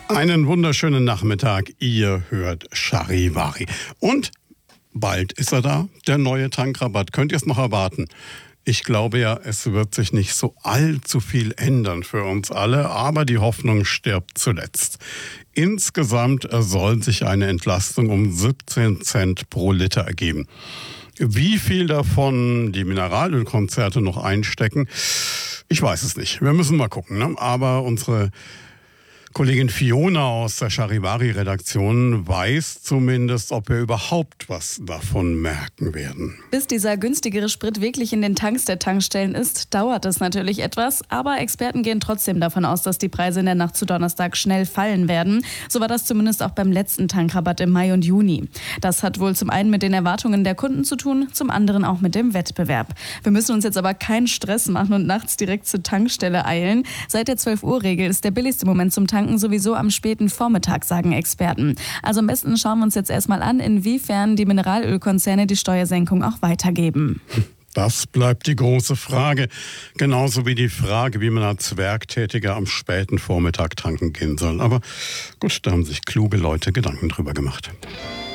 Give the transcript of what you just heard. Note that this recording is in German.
Einen wunderschönen Nachmittag. Ihr hört Charivari. Und bald ist er da, der neue Tankrabatt. Könnt ihr es noch erwarten? Ich glaube ja, es wird sich nicht so allzu viel ändern für uns alle, aber die Hoffnung stirbt zuletzt. Insgesamt soll sich eine Entlastung um 17 Cent pro Liter ergeben. Wie viel davon die Mineralölkonzerne noch einstecken, ich weiß es nicht. Wir müssen mal gucken, ne? Aber unsere Kollegin Fiona aus der Charivari-Redaktion weiß zumindest, ob wir überhaupt was davon merken werden. Bis dieser günstigere Sprit wirklich in den Tanks der Tankstellen ist, dauert es natürlich etwas. Aber Experten gehen trotzdem davon aus, dass die Preise in der Nacht zu Donnerstag schnell fallen werden. So war das zumindest auch beim letzten Tankrabatt im Mai und Juni. Das hat wohl zum einen mit den Erwartungen der Kunden zu tun, zum anderen auch mit dem Wettbewerb. Wir müssen uns jetzt aber keinen Stress machen und nachts direkt zur Tankstelle eilen. Seit der 12-Uhr-Regel ist der billigste Moment zum Tanken sowieso am späten Vormittag, sagen Experten. Also am besten schauen wir uns jetzt erstmal an, inwiefern die Mineralölkonzerne die Steuersenkung auch weitergeben. Das bleibt die große Frage. Genauso wie die Frage, wie man als Werktätiger am späten Vormittag tanken gehen soll. Aber gut, da haben sich kluge Leute Gedanken drüber gemacht.